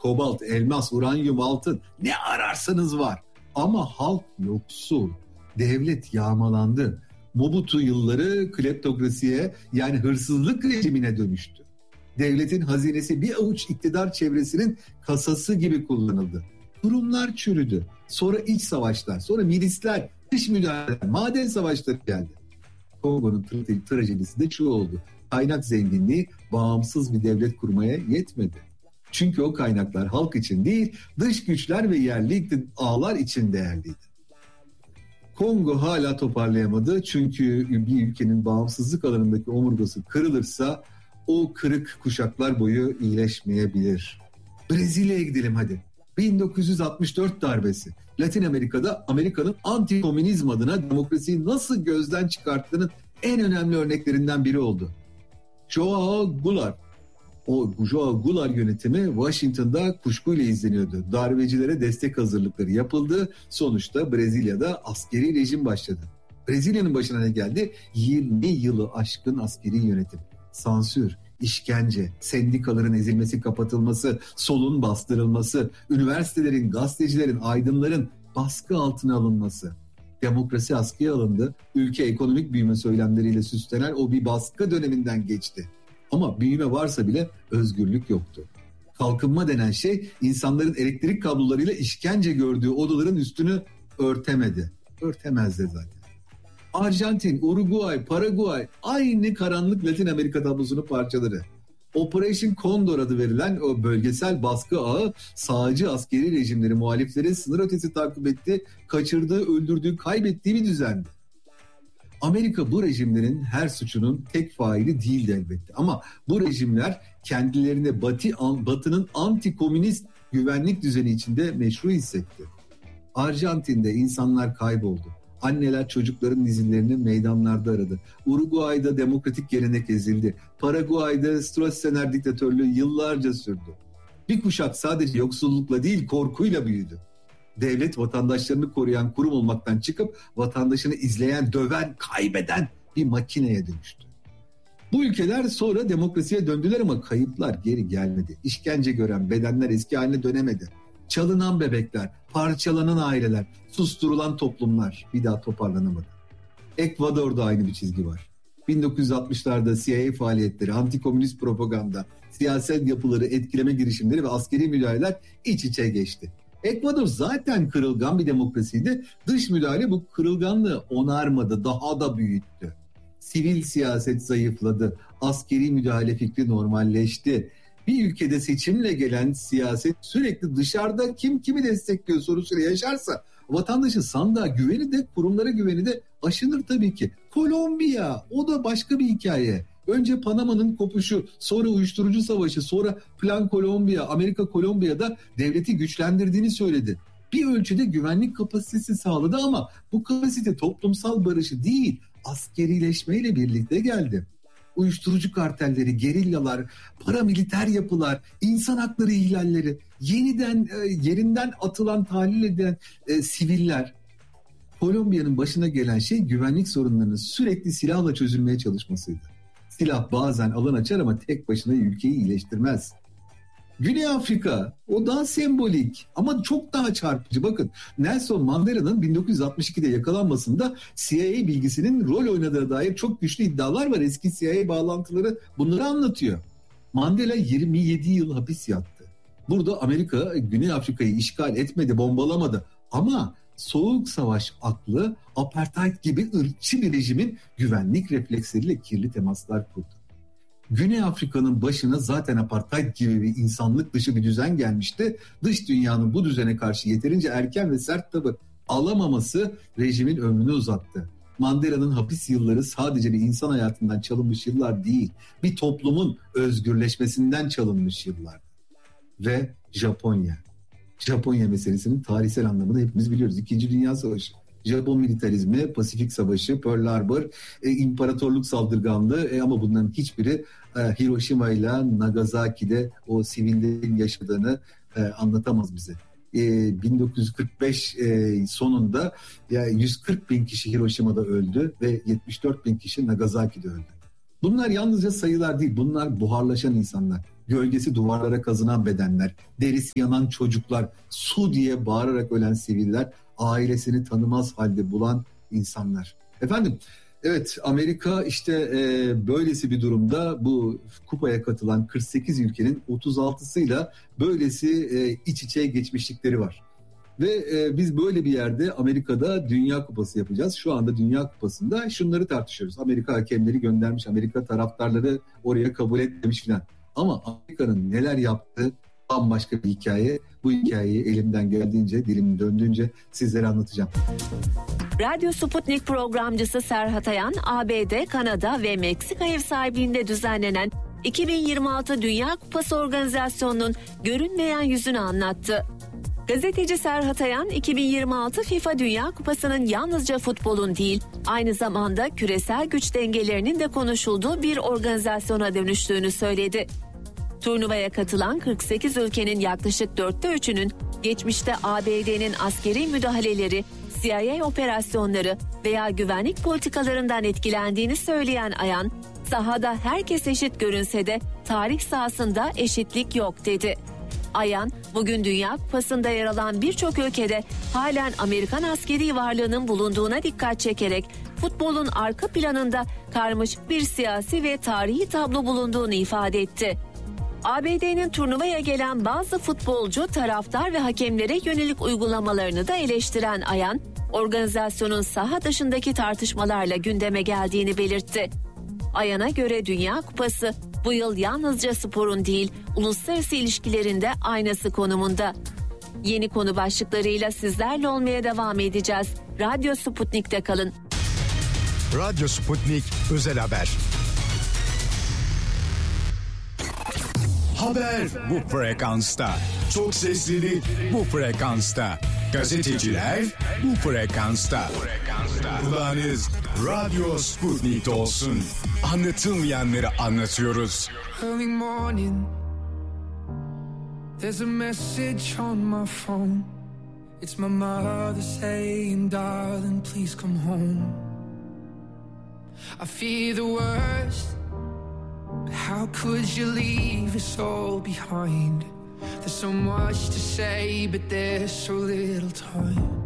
kobalt, elmas, uranyum, altın ne ararsanız var. Ama halk yoksul. Devlet yağmalandı. Mobutu yılları kleptokrasiye yani hırsızlık rejimine dönüştü. Devletin hazinesi bir avuç iktidar çevresinin kasası gibi kullanıldı. Kurumlar çürüdü. Sonra iç savaşlar, sonra milisler, dış müdahaleler, maden savaşları geldi. Kongo'nun trajedisi de şu oldu. Kaynak zenginliği bağımsız bir devlet kurmaya yetmedi. Çünkü o kaynaklar halk için değil, dış güçler ve yerli ağlar için değerliydi. Kongo hala toparlayamadı çünkü bir ülkenin bağımsızlık alanındaki omurgası kırılırsa o kırık kuşaklar boyu iyileşmeyebilir. Brezilya'ya gidelim hadi. 1964 darbesi. Latin Amerika'da Amerika'nın anti-komünizm adına demokrasiyi nasıl gözden çıkarttığının en önemli örneklerinden biri oldu. João Goulart. O João Goulart yönetimi Washington'da kuşkuyla izleniyordu. Darbecilere destek hazırlıkları yapıldı. Sonuçta Brezilya'da askeri rejim başladı. Brezilya'nın başına ne geldi? 20 yılı aşkın askeri yönetim. Sansür, işkence, sendikaların ezilmesi, kapatılması, solun bastırılması, üniversitelerin, gazetecilerin, aydınların baskı altına alınması. Demokrasi askıya alındı. Ülke ekonomik büyüme söylemleriyle süslenen o bir baskı döneminden geçti. Ama büyüme varsa bile özgürlük yoktu. Kalkınma denen şey insanların elektrik kablolarıyla işkence gördüğü odaların üstünü örtemedi. Örtemezdi zaten. Arjantin, Uruguay, Paraguay aynı karanlık Latin Amerika tablosunun parçaları. Operation Condor adı verilen o bölgesel baskı ağı sağcı askeri rejimleri muhalifleri sınır ötesi takip etti, kaçırdığı, öldürdüğü, kaybettiği bir düzendi. Amerika bu rejimlerin her suçunun tek faili değildi elbette. Ama bu rejimler kendilerine Batı'nın anti-komünist güvenlik düzeni içinde meşru hissetti. Arjantin'de insanlar kayboldu. Anneler çocukların izlerini meydanlarda aradı. Uruguay'da demokratik gelenek ezildi. Paraguay'da Stroessner diktatörlüğü yıllarca sürdü. Bir kuşak sadece yoksullukla değil korkuyla büyüdü. Devlet vatandaşlarını koruyan kurum olmaktan çıkıp vatandaşını izleyen, döven, kaybeden bir makineye dönüştü. Bu ülkeler sonra demokrasiye döndüler ama kayıplar geri gelmedi. İşkence gören bedenler eski haline dönemedi. Çalınan bebekler, parçalanan aileler, susturulan toplumlar bir daha toparlanamadı. Ekvador'da aynı bir çizgi var. 1960'larda CIA faaliyetleri, antikomünist propaganda, siyaset yapıları, etkileme girişimleri ve askeri müdahaleler iç içe geçti. Ekvador zaten kırılgan bir demokrasiydi. Dış müdahale bu kırılganlığı onarmadı, daha da büyüttü. Sivil siyaset zayıfladı, askeri müdahale fikri normalleşti. Bir ülkede seçimle gelen siyaset sürekli dışarıda kim kimi destekliyor sorusuyla yaşarsa vatandaşın sandığa güveni de kurumlara güveni de aşınır tabii ki. Kolombiya o da başka bir hikaye. Önce Panama'nın kopuşu, sonra uyuşturucu savaşı, sonra Plan Kolombiya, Amerika Kolombiya'da devleti güçlendirdiğini söyledi. Bir ölçüde güvenlik kapasitesi sağladı ama bu kapasite toplumsal barışı değil, askerileşmeyle birlikte geldi. Uyuşturucu kartelleri, gerillalar, paramiliter yapılar, insan hakları ihlalleri, yeniden yerinden atılan, tahlil edilen siviller. Kolombiya'nın başına gelen şey güvenlik sorunlarının sürekli silahla çözülmeye çalışmasıydı. Silah bazen alan açar ama tek başına ülkeyi iyileştirmez. Güney Afrika o daha sembolik ama çok daha çarpıcı. Bakın Nelson Mandela'nın 1962'de yakalanmasında CIA bilgisinin rol oynadığına dair çok güçlü iddialar var. Eski CIA bağlantıları bunları anlatıyor. Mandela 27 yıl hapis yattı. Burada Amerika Güney Afrika'yı işgal etmedi, bombalamadı ama Soğuk Savaş aklı apartheid gibi ırkçı bir rejimin güvenlik refleksleriyle kirli temaslar kurdu. Güney Afrika'nın başına zaten apartheid gibi bir insanlık dışı bir düzen gelmişti. Dış dünyanın bu düzene karşı yeterince erken ve sert tavır alamaması rejimin ömrünü uzattı. Mandela'nın hapis yılları sadece bir insan hayatından çalınmış yıllar değil, bir toplumun özgürleşmesinden çalınmış yıllar. Ve Japonya. Japonya meselesinin tarihsel anlamını hepimiz biliyoruz. İkinci Dünya Savaşı. Japon militarizmi, Pasifik Savaşı, Pearl Harbor, imparatorluk saldırganlığı ama bunların hiçbiri Hiroşima ile Nagasaki'de o sivillerin yaşadığını anlatamaz bize. 1945 sonunda 140 bin kişi Hiroşima'da öldü ve 74 bin kişi Nagasaki'de öldü. Bunlar yalnızca sayılar değil, bunlar buharlaşan insanlar. gölgesi duvarlara kazınan bedenler, derisi yanan çocuklar, su diye bağırarak ölen siviller, ailesini tanımaz halde bulan insanlar. Efendim, evet, Amerika işte böylesi bir durumda bu kupaya katılan 48 ülkenin 36'sıyla böylesi iç içe geçmişlikleri var. Ve biz böyle bir yerde Amerika'da Dünya Kupası yapacağız. Şu anda Dünya Kupası'nda şunları tartışıyoruz. Amerika hakemleri göndermiş, Amerika taraftarları oraya kabul etmemiş filan. Ama Amerika'nın neler yaptığı bambaşka bir hikaye. Bu hikayeyi elimden geldiğince, dilim döndüğünce sizlere anlatacağım. Radyo Sputnik programcısı Serhat Ayan, ABD, Kanada ve Meksika ev sahipliğinde düzenlenen 2026 Dünya Kupası organizasyonunun görünmeyen yüzünü anlattı. Gazeteci Serhat Ayan, 2026 FIFA Dünya Kupası'nın yalnızca futbolun değil, aynı zamanda küresel güç dengelerinin de konuşulduğu bir organizasyona dönüştüğünü söyledi. Turnuvaya katılan 48 ülkenin yaklaşık 3'ünün geçmişte ABD'nin askeri müdahaleleri, CIA operasyonları veya güvenlik politikalarından etkilendiğini söyleyen Ayan, sahada herkes eşit görünse de tarih sahasında eşitlik yok dedi. Ayan, bugün Dünya Kupası'nda yer alan birçok ülkede halen Amerikan askeri varlığının bulunduğuna dikkat çekerek futbolun arka planında karmaşık bir siyasi ve tarihi tablo bulunduğunu ifade etti. ABD'nin turnuvaya gelen bazı futbolcu, taraftar ve hakemlere yönelik uygulamalarını da eleştiren Ayan, organizasyonun saha dışındaki tartışmalarla gündeme geldiğini belirtti. Ayan'a göre Dünya Kupası bu yıl yalnızca sporun değil, uluslararası ilişkilerin de aynası konumunda. Yeni konu başlıklarıyla sizlerle olmaya devam edeceğiz. Radyo Sputnik'te kalın. Radyo Sputnik Özel Haber. Haber bu frekansta. Çok seslili bu frekansta. Gazeteciler bu frekansta. Kulağınız Radyo Sputnik'te olsun. Anlatılmayanları anlatıyoruz. Early morning, there's a message on my phone. It's my mother saying, darling, please come home. I fear the worst, but how could you leave us all behind? There's so much to say, but there's so little time.